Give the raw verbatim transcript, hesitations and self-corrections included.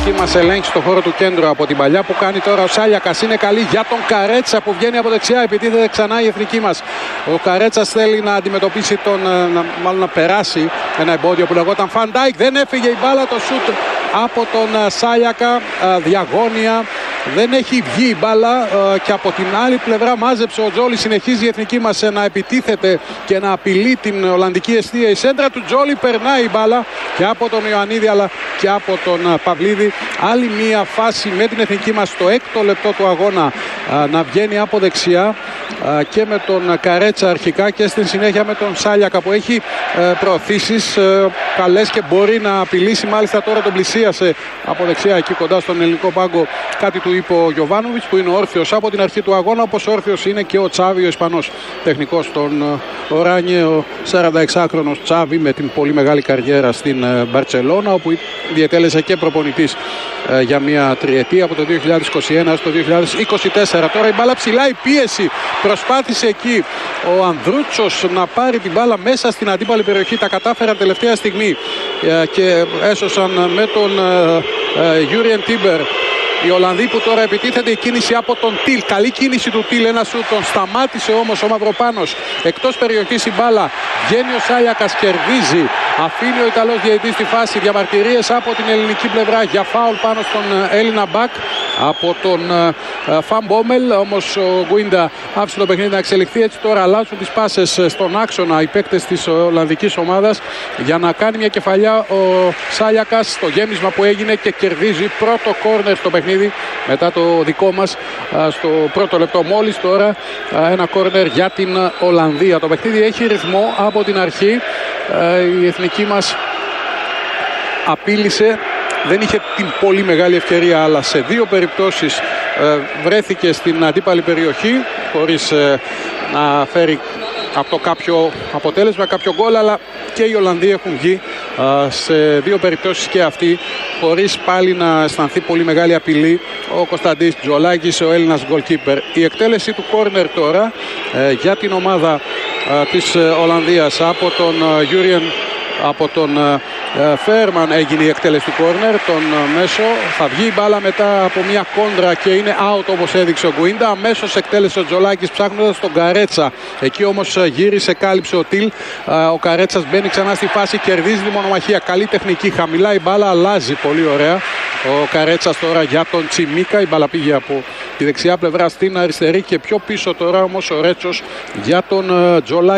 εθνική μας ελέγχει στο χώρο του κέντρου από την παλιά που κάνει τώρα ο Σάλιακας. Είναι καλή για τον Καρέτσα που βγαίνει από δεξιά. Επιτίθεται ξανά η εθνική μας. Ο Καρέτσας θέλει να αντιμετωπίσει τον, να, μάλλον να περάσει ένα εμπόδιο που λεγόταν Φαντάικ. Δεν έφυγε η μπάλα, το σούτ από τον Σάλιακα, διαγώνια. Δεν έχει βγει η μπάλα και από την άλλη πλευρά μάζεψε ο Τζόλι. Συνεχίζει η εθνική μας να επιτίθεται και να απειλεί την Ολλανδική αιστεία. Η σέντρα του Τζόλι, περνάει η μπάλα και από τον Ιωαννίδη αλλά και από τον Παυλίδη. Άλλη μία φάση με την εθνική μας στο έκτο λεπτό του αγώνα να βγαίνει από δεξιά και με τον Καρέτσα αρχικά και στην συνέχεια με τον Σάλιακα που έχει προωθήσεις καλές και μπορεί να απειλήσει. Μάλιστα τώρα τον πλησίασε από δεξιά εκεί κοντά στον ελληνικό πάγκο. Κάτι του είπε ο Γιοβάνοβιτς που είναι όρθιος από την αρχή του αγώνα, όπως όρθιος είναι και ο Τσάβη, ο Ισπανός τεχνικός των Οράνιε, ο σαρανταεξάχρονος Τσάβη με την πολύ μεγάλη καριέρα στην Μπαρτσελώνα, όπου διετέλεσε και προπονητής για μια τριετία από το δύο χιλιάδες είκοσι ένα έως το δύο χιλιάδες είκοσι τέσσερα. Τώρα η μπάλα ψηλά, η πίεση. Προσπάθησε εκεί ο Ανδρούτσος να πάρει την μπάλα μέσα στην αντίπαλη περιοχή. Τα κατάφεραν τελευταία στιγμή και έσωσαν με τον Γιούριεν Τίμπερ οι Ολλανδοί που τώρα επιτίθεται. Η κίνηση από τον Τιλ. Καλή κίνηση του Τιλ. Ένα σου τον σταμάτησε όμως ο Μαυροπάνος. Εκτός περιοχής η μπάλα. Βγαίνει ο Σάλιακας, κερδίζει. Αφήνει ο Ιταλός διαιτητής στη φάση. Διαμαρτυρίες από την ελληνική πλευρά για φάουλ πάνω στον Έλληνα μπακ από τον Φαν Μπόμελ. Όμως ο Γκουίντα άφησε το παιχνίδι να εξελιχθεί. Έτσι τώρα αλλάζουν τις πάσες στον άξονα οι παίκτες της Ολλανδικής ομάδας για να κάνει μια κεφαλιά ο Σάλιακας στο γέμισμα που έγινε και κερδίζει πρώτο κόρνερ στο παιχνίδι μετά το δικό μας στο πρώτο λεπτό. Μόλις τώρα ένα κόρνερ για την Ολλανδία. Το παιχνίδι έχει ρυθμό από την αρχή. Η εθνική μας απείλησε, δεν είχε την πολύ μεγάλη ευκαιρία, αλλά σε δύο περιπτώσεις ε, βρέθηκε στην αντίπαλη περιοχή χωρίς ε, να φέρει αυτό κάποιο αποτέλεσμα, κάποιο γκολ, αλλά και οι Ολλανδοί έχουν βγει ε, σε δύο περιπτώσεις και αυτοί χωρίς πάλι να αισθανθεί πολύ μεγάλη απειλή ο Κωνσταντής Τζολάκης, ο Έλληνας γκολκίπερ. Η εκτέλεση του κόρνερ τώρα ε, για την ομάδα ε, της Ολλανδίας από τον Γιούριεν από τον uh, Φέρμαν έγινε η εκτέλεση του κόρνερ, τον uh, μέσο. Θα βγει η μπάλα μετά από μια κόντρα και είναι out όπως έδειξε ο Γκουίντα. Αμέσως εκτέλεσε ο Τζολάκης ψάχνοντας τον Καρέτσα. Εκεί όμως uh, γύρισε, κάλυψε ο Τιλ. Uh, ο Καρέτσας μπαίνει ξανά στη φάση, κερδίζει τη μονομαχία. Καλή τεχνική, χαμηλά η μπάλα, αλλάζει πολύ ωραία. Ο Καρέτσας τώρα για τον Τσιμίκα. Η μπάλα πήγε από τη δεξιά πλευρά στην αριστερή και πιο πίσω τώρα όμως ο Ρέτσος για τον uh, Τζολάκη.